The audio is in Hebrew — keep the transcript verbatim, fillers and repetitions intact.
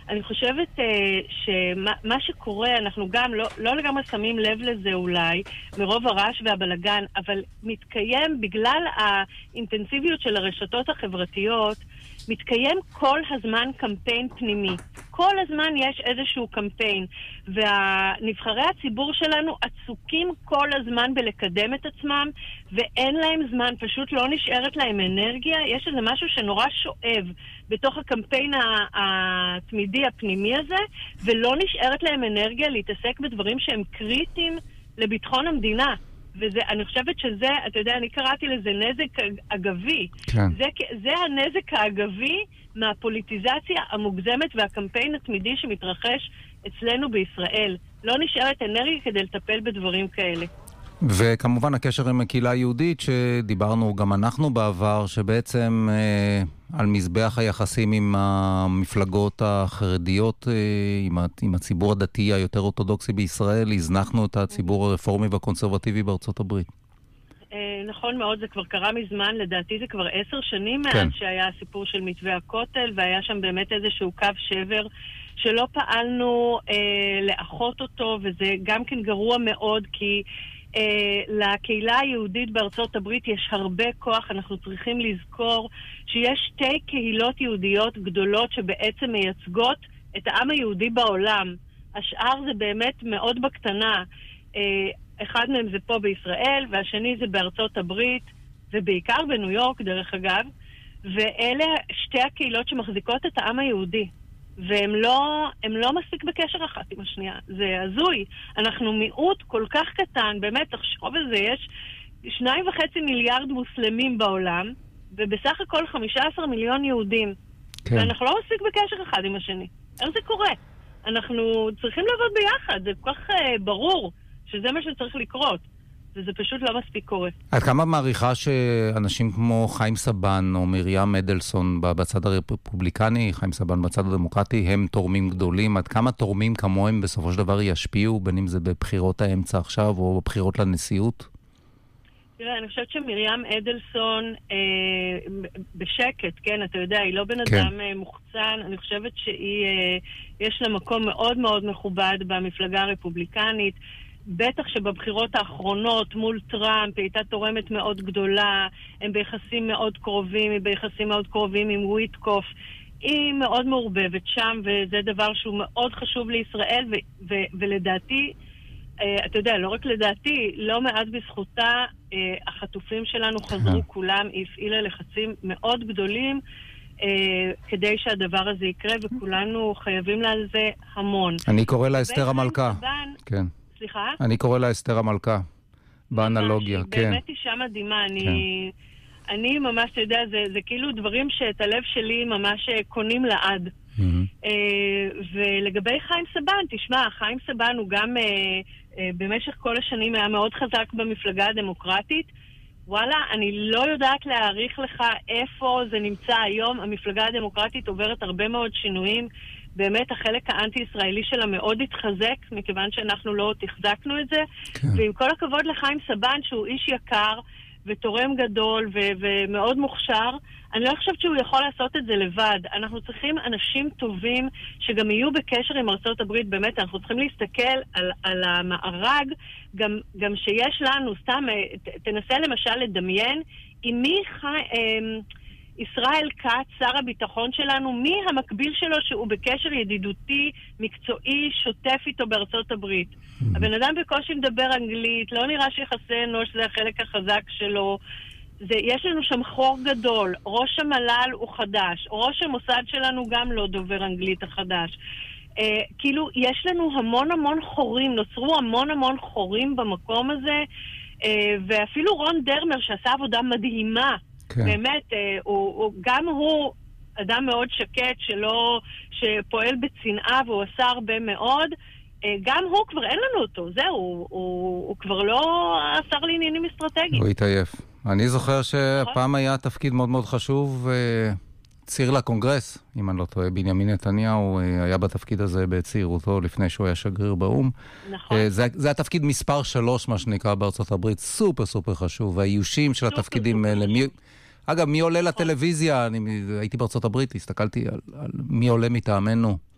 אני חושבת uh, שמה מה שקורה, אנחנו גם לא, לא לגמרי שמים לב לזה אולי, מרוב הרעש והבלגן, אבל מתקיים בגלל האינטנסיביות של הרשתות החברתיות, מתקיים כל הזמן קמפיין פנימי. כל הזמן יש איזשהו קמפיין, והנבחרי הציבור שלנו עסוקים כל הזמן בלקדם את עצמם, ואין להם זמן, פשוט לא נשארת להם אנרגיה. יש איזה משהו שנורא שואב בתוך הקמפיין התמידי הפנימי הזה, ולא נשארת להם אנרגיה להתעסק בדברים שהם קריטיים לביטחון המדינה. וזה, אני חושבת שזה, אתה יודע, אני קראתי לזה נזק אגבי. כן. זה, זה הנזק האגבי מהפוליטיזציה המוגזמת והקמפיין התמידי שמתרחש אצלנו בישראל. לא נשארת אנרגיה כדי לטפל בדברים כאלה. וכמובן הקשר עם הקהילה היהודית שדיברנו גם אנחנו בעבר, שבעצם אה, על מזבח היחסים עם המפלגות החרדיות, אה, עם, עם הציבור הדתי היותר אורתודוקסי בישראל, הזנחנו את הציבור הרפורמי והקונסרבטיבי בארצות הברית. אה, נכון מאוד, זה כבר קרה מזמן, לדעתי זה כבר עשר שנים כן. מאז שהיה הסיפור של מתווה הכותל, והיה שם באמת איזשהו קו שבר שלא פעלנו אה, לאחות אותו, וזה גם כן גרוע מאוד, כי Uh, לקהילה היהודית בארצות הברית יש הרבה כוח. אנחנו צריכים לזכור שיש שתי קהילות יהודיות גדולות שבעצם מייצגות את העם היהודי בעולם. השאר זה באמת מאוד בקטנה. uh, אחד מהם זה פה בישראל, והשני זה בארצות הברית, ובעיקר בניו יורק דרך אגב, ואלה שתי הקהילות שמחזיקות את העם היהודי. והם לא, הם לא מספיק בקשר אחת עם השנייה. זה הזוי. אנחנו מיעוט כל כך קטן, באמת, תחשוב על זה, יש שניים וחצי מיליארד מוסלמים בעולם, ובסך הכל חמישה עשר מיליון יהודים. כן. ואנחנו לא מספיק בקשר אחד עם השני. איך זה קורה? אנחנו צריכים לעבוד ביחד. זה כל כך uh, ברור שזה מה שצריך לקרות. וזה פשוט לא מספיק קורה. עד כמה מעריכה שאנשים כמו חיים סבן או מרים אדלסון בצד הרפובליקני, חיים סבן בצד הדמוקרטי, הם תורמים גדולים? עד כמה תורמים כמוהם בסופו של דבר ישפיעו, בין אם זה בבחירות האמצע עכשיו או בבחירות לנשיאות? תראה, אני חושבת שמרים אדלסון אה, בשקט, כן, אתה יודע, היא לא בן אדם כן. מוחצן. אני חושבת שהיא, אה, יש לה מקום מאוד מאוד מכובד במפלגה הרפובליקנית. בטח שבבחירות האחרונות מול טראמפ היא הייתה תורמת מאוד גדולה, הם ביחסים מאוד קרובים, היא ביחסים מאוד קרובים עם וויטקוף, היא מאוד מעורבבת שם, וזה דבר שהוא מאוד חשוב לישראל, ו- ו- ולדעתי, אה, אתה יודע, לא רק לדעתי, לא מעט בזכותה, אה, החטופים שלנו חזרו כולם, היא הפעילה לחצים מאוד גדולים, אה, כדי שהדבר הזה יקרה, וכולנו חייבים לה על זה המון. אני קורא לה אסתר המלכה. כן. סליחה? אני קורא לה אסתר המלכה, באנלוגיה, כן. באמת אישה מדהימה, אני, אני ממש, אתה יודע, זה, זה כאילו דברים שאת הלב שלי ממש קונים לעד. ולגבי חיים סבן, תשמע, חיים סבן הוא גם במשך כל השנים היה מאוד חזק במפלגה הדמוקרטית. וואלה, אני לא יודעת להעריך לך איפה זה נמצא היום. המפלגה הדמוקרטית עוברת הרבה מאוד שינויים. באמת החלק האנטי-ישראלי שלה מאוד התחזק, מכיוון שאנחנו לא תחזקנו את זה. כן. ועם כל הכבוד לחיים סבן, שהוא איש יקר ותורם גדול ו- ומאוד מוכשר, אני לא חושבת שהוא יכול לעשות את זה לבד. אנחנו צריכים אנשים טובים שגם יהיו בקשר עם ארצות הברית. באמת, אנחנו צריכים להסתכל על, על המארג, גם, גם שיש לנו, סתם, ת, תנסה למשל לדמיין, עם מי חי... ישראל כץ, שר הביטחון שלנו, מי המקביל שלו שהוא בקשר ידידותי, מקצועי, שוטף איתו בארצות הברית. Mm-hmm. הבן אדם בקושי מדבר אנגלית, לא נראה שיחסי אנוש זה החלק החזק שלו. זה, יש לנו שם חור גדול, ראש המל"ל הוא חדש, ראש המוסד שלנו גם לא דובר אנגלית החדש. אה, כאילו, יש לנו המון המון חורים, נוצרו המון המון חורים במקום הזה, אה, ואפילו רון דרמר שעשה עבודה מדהימה, כן. באמת, הוא, הוא, גם הוא אדם מאוד שקט, שלא, שפועל בצנעה, והוא עשה הרבה מאוד. גם הוא, כבר אין לנו אותו. זהו, הוא, הוא, הוא כבר לא השר לעניינים אסטרטגיים. הוא התעייף. אני זוכר שהפעם היה תפקיד מאוד מאוד חשוב, ציר לקונגרס, אם אני לא טועה, בנימין נתניהו היה בתפקיד הזה בצעירותו לפני שהוא היה שגריר באום. נכון. זה, זה התפקיד מספר שלוש, מה שנקרא בארצות הברית, סופר סופר חשוב, והאיושים של התפקידים האלה. מי, אגב, מי עולה לטלוויזיה? אני הייתי בארצות הברית, הסתכלתי על, על מי עולה מטעמנו